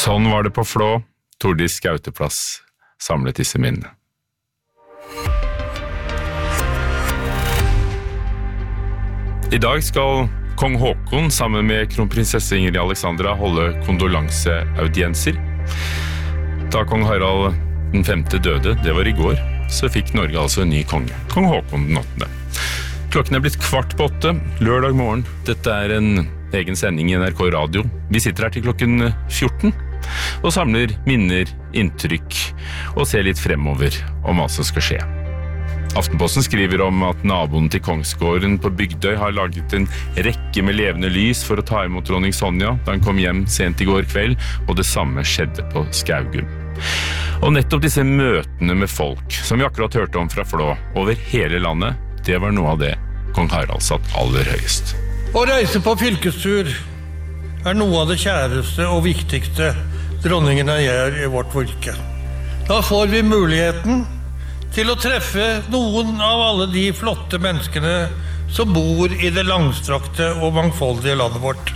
Sånn var det på Flå, Tordis Skauteplass samlet disse minnene. I dag skal kong Håkon sammen med kronprinsesse Ingrid Alexandra holde kondolanseaudienser. Da kong Harald den 5. døde, det var i går, så fikk Norge altså en ny konge, kong Håkon den 8. Klokken blitt 7:15, lørdag morgen. Dette en egen sending i NRK Radio. Vi sitter her til klokken 14 og samler minner, inntrykk og ser litt fremover om hva som skal skje. Aftenposten skriver om at naboen til Kongsgården på Bygdøy har laget en rekke med levende lys for å ta imot dronning Sonja da hun kom hjem sent i går kveld, og det samme skjedde på Skaugum. Og nettopp disse møtene med folk, som vi akkurat hørte om fra Flå, over hele landet, det var noe av det kong Harald satt aller høyest. Å reise på fylkestur noe av det kjæreste og viktigste dronningene gjør i vårt fylke. Da får vi muligheten til å treffe noen av alle de flotte menneskene som bor i det langstrakte og mangfoldige landet vårt.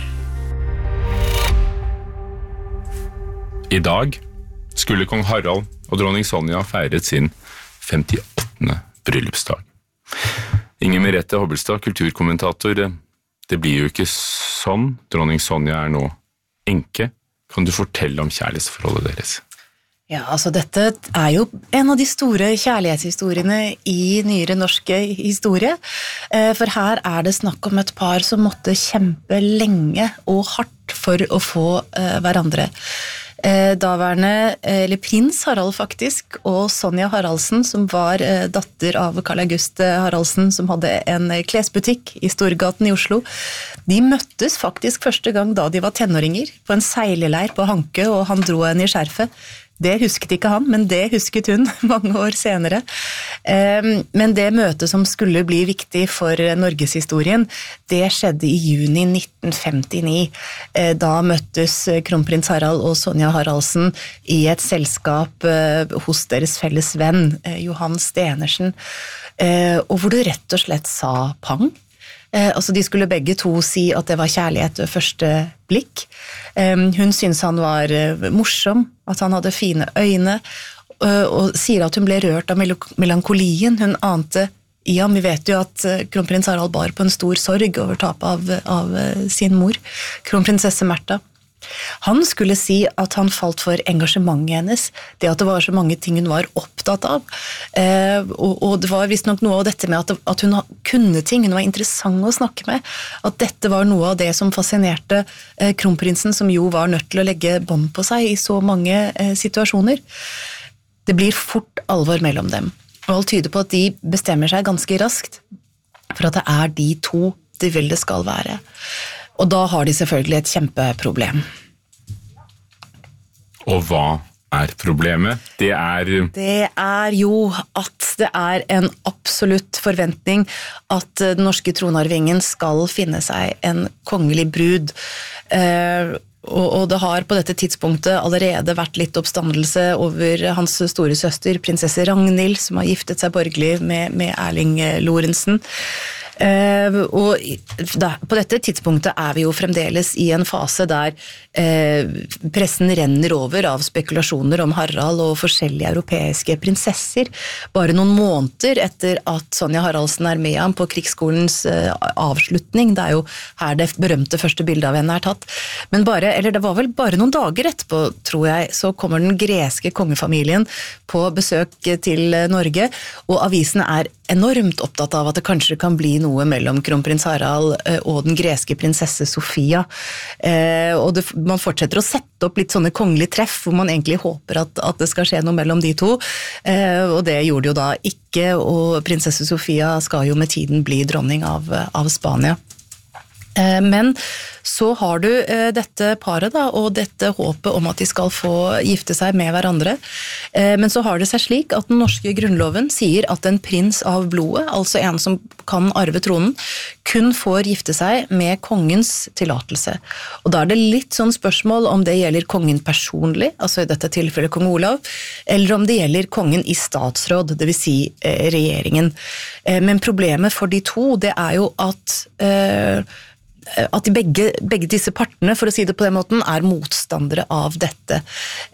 I dag skulle kong Harald og dronning Sonja feiret sin 58. bryllupsdag. Inger Merete Hobbelstad, kulturkommentator, det blir jo ikke sånn. Dronning Sonja nå enke. Kan du fortelle om kjærlighetsforholdet deres? Ja, altså dette jo en av de store kjærlighetshistoriene i nyere norske historie. For her det snakk om et par som måtte kjempe lenge og hardt for å få hverandre. Daværende, eller prins Harald faktisk, og Sonja Haraldsen, som var datter av Karl August Haraldsen, som hadde en klesbutikk i Storgaten i Oslo. De møttes faktisk første gang da de var tenåringer, på en seileleir på Hanke, og han dro henne i skjerfet. Det husket ikke han, men det husket hun mange år senere. Men det møtet som skulle bli viktig for Norgeshistorien, det skjedde i juni 1959. Da møttes kronprins Harald og Sonja Haraldsen i et selskap hos deres felles venn, Johan Stenersen, og hvor det rett og slett sa pang. Altså de skulle begge to si at det var kjærlighet ved første blikk. Hun syntes han var morsom, at han hadde fine øyne, og sier at hun ble rørt av melankolien. Hun ante i ham. Vi vet jo at kronprins Harald bar på en stor sorg over tapet av sin mor, kronprinsesse Märtha. Han skulle si at han falt for engasjementet hennes, det at det var så mange ting hun var opptatt av, og det var visst nok noe av dette med at hun kunne ting, hun var interessant å snakke med, at dette var noe av det som fascinerte kronprinsen, som jo var nødt til å legge bånd på seg i så mange situasjoner. Det blir fort alvor mellom dem, og alt tyder på at de bestemmer seg ganske raskt, for at det de to de vil det skal være. Og da har de selvfølgelig et kjempeproblem. Og hva problemet? Det jo at det en absolutt forventning at den norske tronarvingen skal finne seg en kongelig brud. Og det har på dette tidspunktet allerede vært litt oppstandelse over hans store søster, prinsesse Ragnhild, som har giftet seg borgerlig med Erling Lorentzen. Og på dette tidspunktet vi jo fremdeles i en fase der pressen renner over av spekulasjoner om Harald og forskjellige europeiske prinsesser. Bare noen måneder etter at Sonja Haraldsen med ham på krigsskolens avslutning, det jo her det berømte første bildet av henne tatt, men det var vel bare noen dager etterpå, tror jeg, så kommer den greske kongefamilien på besøk til Norge, og avisene enormt opptatt av at det kanskje kan bli noe mellom kronprins Harald og den greske prinsesse Sofia. Og man fortsetter å sette opp litt sånne kongelige treff, hvor man egentlig håper at det skal skje noe mellom de to. Og det gjorde det jo da ikke, og prinsesse Sofia skal jo med tiden bli dronning av Spania. Men så har du dette paret da, og dette håpet om at de skal få gifte seg med hverandre. Men så har det seg slik at den norske grunnloven sier at en prins av blodet, altså en som kan arve tronen, kun får gifte seg med kongens tillatelse. Og da det litt sånn spørsmål om det gjelder kongen personlig, altså i dette tilfellet kong Olav, eller om det gjelder kongen i statsråd, det vil si regjeringen. Men problemet for de to, det jo at begge disse partene, for å si det på den måten, motstandere av dette.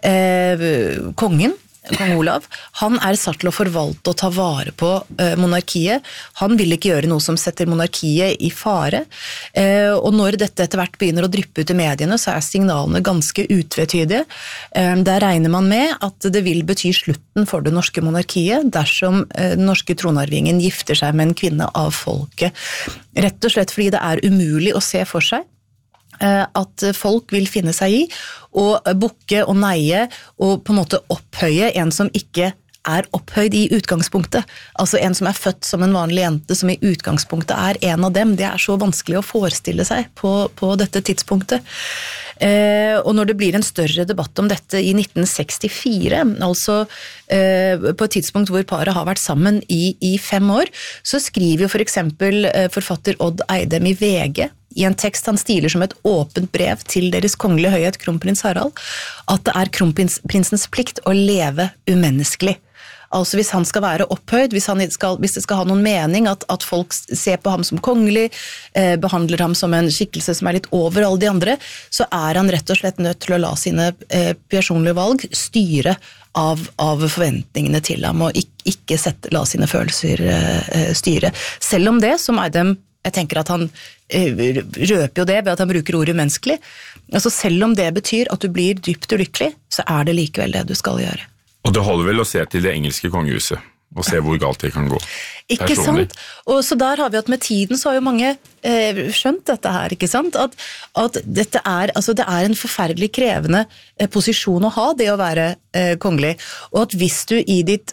Kong Olav, han satt til å forvalte og ta vare på monarkiet. Han vil ikke gjøre noe som setter monarkiet i fare. Og når dette etter hvert begynner å dryppe ut i mediene, så signalene ganske utvetydige. Der regner man med at det vil bety slutten for det norske monarkiet dersom den norske tronarvingen gifter seg med en kvinne av folket. Rett og slett fordi det umulig å se for seg at folk vil finne seg i og bukke og neie og på en måte opphøye en som ikke opphøyd i utgangspunktet. Altså en som født som en vanlig jente, som i utgangspunktet en av dem. Det så vanskelig å forestille seg på dette tidspunktet. Og når det blir en større debatt om dette i 1964, altså på et tidspunkt hvor paret har vært sammen i 5 år, så skriver jo for eksempel forfatter Odd Eidem i VG i en tekst han stiler som et åpent brev til deres kongelige høyhet, kronprins Harald, at det kronprinsens plikt å leve umenneskelig. Altså hvis han skal være opphøyd, hvis det skal ha noen mening at folk ser på ham som kongelig, behandler ham som en skikkelse som litt over alle de andre, så han rett og slett nødt til å la sine personlige valg styre av forventningene til ham, og ikke la sine følelser styre. Selv om det, som Eidem, jeg tenker at han røper jo det ved at han bruker ordet umenneskelig. Altså selv om det betyr at du blir dypt ulykkelig, så det likevel det du skal gjøre. Og det holder vel å se til det engelske kongehuset, og se hvor galt det kan gå. Ikke sant? Og så der har vi at med tiden så har jo mange skjønt dette her, ikke sant? At dette altså det en forferdelig krevende posisjon å ha, det å være kongelig. Og at hvis du i ditt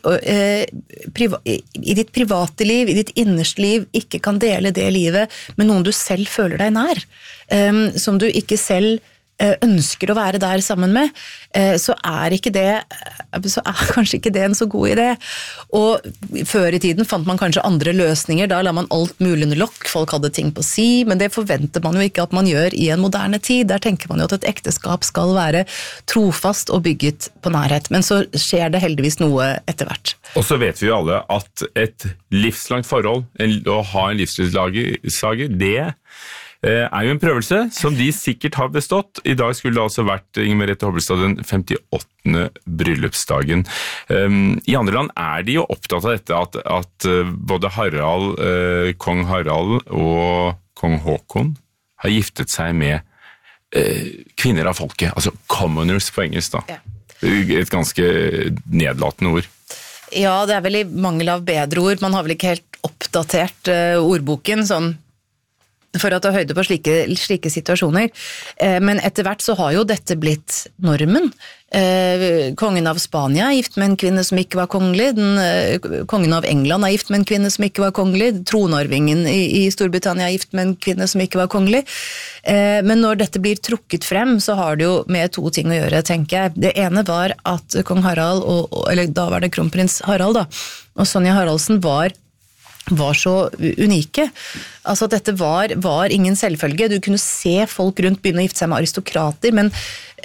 private liv, i ditt innerste liv, ikke kan dele det livet med noen du selv føler deg nær, som du ikke selv ønsker å være der sammen med, så kanskje ikke det en så god idé. Og før i tiden fant man kanskje andre løsninger, da la man alt mulig under lokk, folk hadde ting på si, men det forventer man jo ikke at man gjør i en moderne tid. Der tenker man jo at et ekteskap skal være trofast og bygget på nærhet, men så skjer det heldigvis noe etter hvert. Og så vet vi jo alle at et livslangt forhold, å ha en livsledsager, det jo en prøvelse som de sikkert har bestått. I dag skulle det altså vært Inger Merete Hobbelstad den 58. bryllupsdagen. I andre land de jo opptatt av dette at både kong Harald og kong Håkon har giftet seg med kvinner av folket, altså commoners på engelsk da. Ja. Et ganske nedlatende ord. Ja, det vel i mangel av bedre ord. Man har vel ikke helt oppdatert ordboken sånn for å ta høyde på slike situasjoner. Men etter hvert så har jo dette blitt normen. Kongen av Spania gift med en kvinne som ikke var kongelig, kongen av England gift med en kvinne som ikke var kongelig, tronarvingen i Storbritannia gift med en kvinne som ikke var kongelig. Men når dette blir trukket frem, så har det jo med 2 ting å gjøre, tenker jeg. Det ene var at kong Harald, eller da var det kronprins Harald da, og Sonja Haraldsen var så unike. Altså at dette var ingen selvfølge. Du kunne se folk rundt begynne å gifte seg med aristokrater, men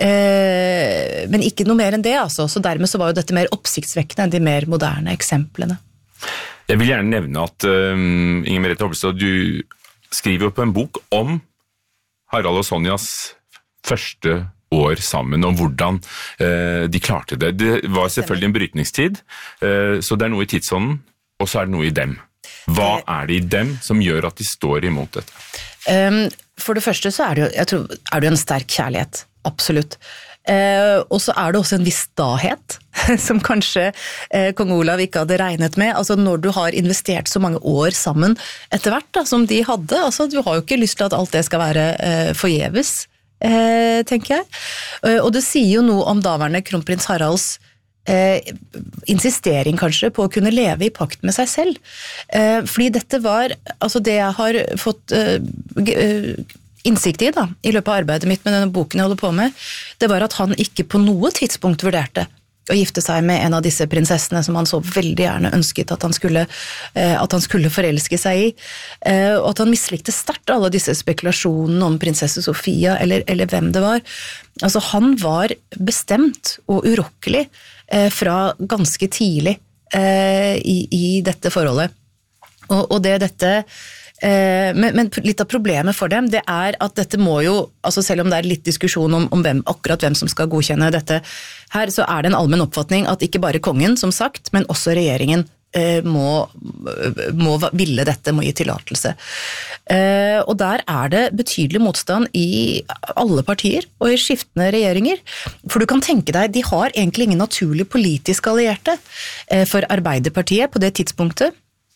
ikke noe mer enn det, altså. Så dermed så var jo dette mer oppsiktsvekkende enn de mer moderne eksemplene. Jeg vil gjerne nevne at Inger Merete Hobbelstad, du skriver jo på en bok om Harald og Sonjas første år sammen, og hvordan de klarte det. Det var selvfølgelig en brytningstid, så det noe i tidsånden, og så det noe i dem. Hva det i dem som gjør at de står imot dette? For det første så det jo, jeg tror, det jo en sterk kjærlighet, absolutt. Og så det også en viss stahet, som kanskje kong Olav ikke hadde regnet med. Altså når du har investert så mange år sammen etter hvert da, som de hadde, altså du har jo ikke lyst til at alt det skal være forgjeves, tenker jeg. Og det sier jo noe om daværende kronprins Haralds insistering kanskje på å kunne leve i pakt med seg selv. Fordi dette var, altså det jeg har fått innsikt i da, i løpet av arbeidet mitt med denne boken jeg holder på med, det var at han ikke på noe tidspunkt vurderte å gifte seg med en av disse prinsessene som han så veldig gjerne ønsket at han skulle forelske seg i, og at han mislikte sterkt alle disse spekulasjonene om prinsesse Sofia eller hvem det var. Altså han var bestemt og urokkelig fra ganske tidlig i dette forholdet. Og det dette Men litt av problemet for dem, det at dette må jo, altså selv om det litt diskusjon om akkurat hvem som skal godkjenne dette her, så det en allmenn oppfatning at ikke bare kongen, som sagt, men også regjeringen må ville dette, må gi tillatelse. Og der det betydelig motstand i alle partier og i skiftende regjeringer. For du kan tenke deg, de har egentlig ingen naturlig politisk allierte for Arbeiderpartiet på det tidspunktet.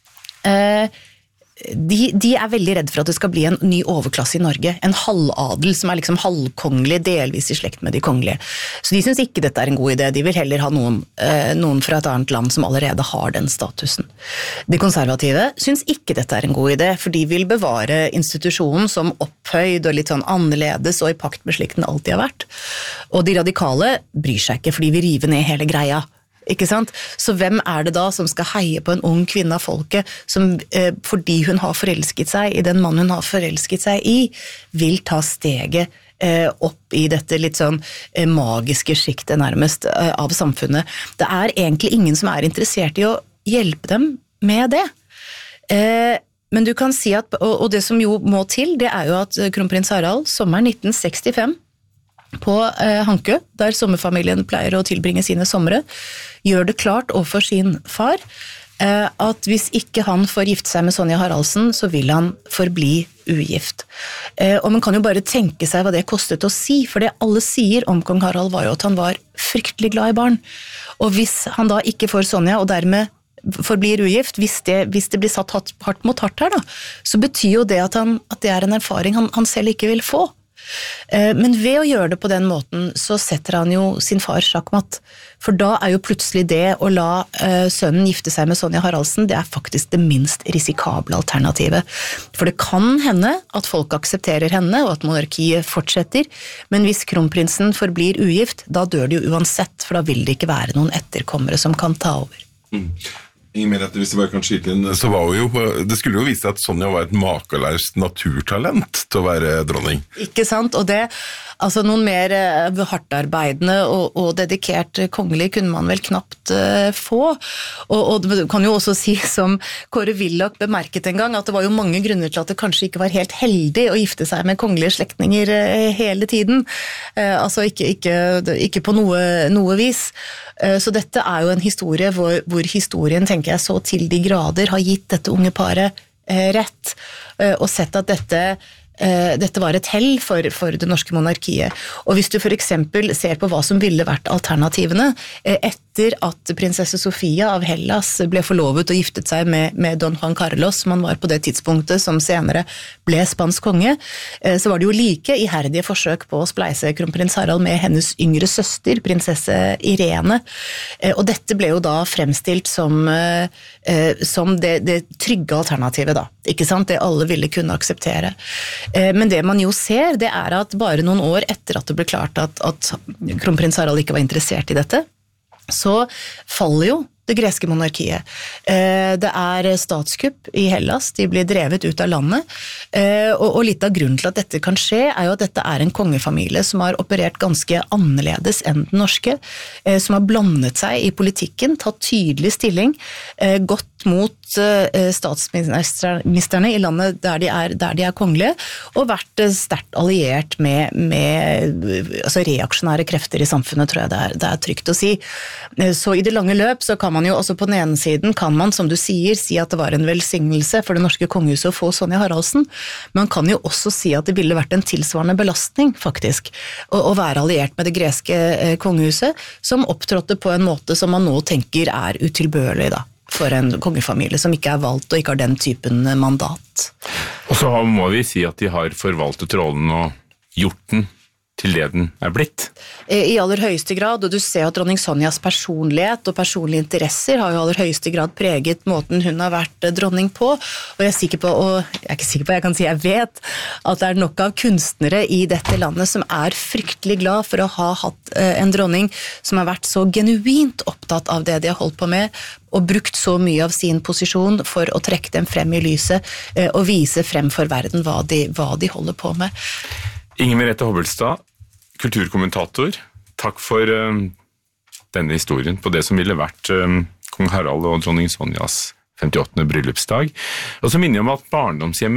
De veldig redd for at det skal bli en ny overklasse i Norge, en halvadel som liksom halvkongelig, delvis i slekt med de kongelige. Så de synes ikke dette en god idé, de vil heller ha noen fra et annet land som allerede har den statusen. De konservative synes ikke dette en god idé, for de vil bevare institusjonen som opphøyd og litt sånn annerledes og i pakt med slik den alltid har vært. Og de radikale bryr seg ikke, for de vil rive ned hele greia. Ikke sant? Så hvem det da som skal heie på en ung kvinne av folket som fordi hun har forelsket seg i den mannen hun har forelsket seg i, vil ta steget opp i dette litt sånn magiske skiktet nærmest av samfunnet. Det egentlig ingen som interessert i å hjelpe dem med det. Men du kan si at, og det som jo må til, det jo at kronprins Harald sommeren 1965 på Hankø, der sommerfamilien pleier å tilbringe sine somre, gjør det klart overfor sin far at hvis ikke han får gifte seg med Sonja Haraldsen, så vil han forbli ugift. Og man kan jo bare tenke seg hva det kostet å si, for det alle sier om kong Harald var jo at han var fryktelig glad i barn. Og hvis han da ikke får Sonja, og dermed forblir ugift, hvis det blir satt hardt mot hardt her da, så betyr jo det at det en erfaring han selv ikke vil få. Men ved å gjøre det på den måten så setter han jo sin far sjakkmatt, for da jo plutselig det å la sønnen gifte seg med Sonja Haraldsen, det faktisk det minst risikable alternativet. For det kan hende at folk aksepterer henne og at monarkiet fortsetter, men hvis kronprinsen forblir ugift, da dør det jo uansett, for da vil det ikke være noen etterkommere som kan ta over. Inger Merete, hvis jeg bare kan skyte inn, så det skulle jo vise at Sonja var et makeløst naturtalent til å være dronning. Ikke sant, og det, altså noen mer hardtarbeidende og dedikert kongelig kunne man vel knapt få, og du kan jo også si som Kåre Willoch bemerket en gang, at det var jo mange grunner til at det kanskje ikke var helt heldig å gifte seg med kongelige slektninger hele tiden, altså ikke på noe vis. Så dette jo en historie hvor historien, tenker jeg, så til de grader har gitt dette unge paret rett, og sett at dette var et hell for det norske monarkiet. Og hvis du for eksempel ser på hva som ville vært alternativene etter at prinsesse Sofia av Hellas ble forlovet og giftet seg med Don Juan Carlos, som han var på det tidspunktet som senere ble spansk konge, så var det jo like iherdige forsøk på å spleise kronprins Harald med hennes yngre søster, prinsesse Irene. Og dette ble jo da fremstilt som det trygge alternativet da, ikke sant? Det alle ville kunne akseptere. Men det man jo ser, det at bare noen år etter at det ble klart at kronprins Harald ikke var interessert i dette, så faller jo det greske monarkiet. Det statskupp i Hellas, de blir drevet ut av landet, og litt av grunnen til at dette kan skje jo at dette en kongefamilie som har operert ganske annerledes enn den norske, som har blandet seg i politikken, tatt tydelig stilling, gått mot statsministerne i landet der de kongelige, og vært sterkt alliert med altså reaksjonære krefter i samfunnet, tror jeg det trygt å si. Så i det lange løp så kan man jo også på den ene siden, kan man, som du sier, si at det var en velsignelse for det norske kongehuset å få Sonja Haraldsen. Man kan jo også si at det ville vært en tilsvarende belastning, faktisk, å være alliert med det greske kongehuset, som opptrådte på en måte som man nå tenker utilbørlig da, for en kongefamilie som ikke valgt og ikke har den typen mandat. Og så må vi si at de har forvaltet rollen og gjort den til det den blitt. I aller høyeste grad, og du ser at dronning Sonjas personlighet og personlige interesser har jo i aller høyeste grad preget måten hun har vært dronning på, og jeg ikke sikker på, jeg kan si jeg vet at det nok av kunstnere i dette landet som fryktelig glad for å ha hatt en dronning som har vært så genuint opptatt av det de har holdt på med, og brukt så mye av sin posisjon for å trekke dem frem i lyset og vise frem for verden hva de holder på med. Inger Merete Hobbelstad, kulturkommentator, takk for denne historien på det som ville vært kong Harald og dronning Sonjas 58. bryllupsdag. Og så minner jeg om at barndomshjemmet